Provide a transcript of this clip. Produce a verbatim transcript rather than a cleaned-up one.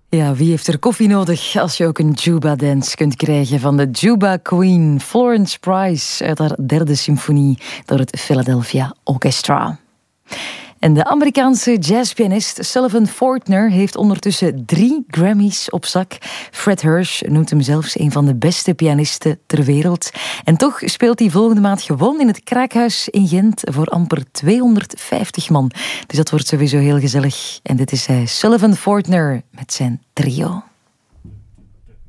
Ja, wie heeft er koffie nodig als je ook een Juba Dance kunt krijgen van de Juba Queen, Florence Price, uit haar derde symfonie door het Philadelphia Orchestra. En de Amerikaanse jazzpianist Sullivan Fortner heeft ondertussen drie Grammys op zak. Fred Hirsch noemt hem zelfs een van de beste pianisten ter wereld. En toch speelt hij volgende maand gewoon in het Kraakhuis in Gent voor amper tweehonderdvijftig man. Dus dat wordt sowieso heel gezellig. En dit is hij, Sullivan Fortner met zijn trio.